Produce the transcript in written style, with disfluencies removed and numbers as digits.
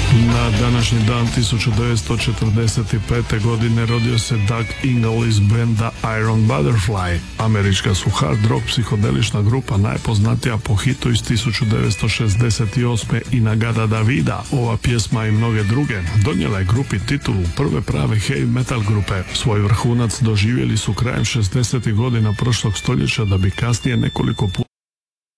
Na današnji dan 1945. godine rodio se Doug Ingle iz benda Iron Butterfly. Američka su hard rock psihodelična grupa najpoznatija po hitu iz 1968. Inagada Davida. Ova pjesma i mnoge druge donijela je grupi titulu prve prave heavy metal grupe. Svoj vrhunac doživjeli su krajem 60. godina prošlog stoljeća da bi kasnije nekoliko puta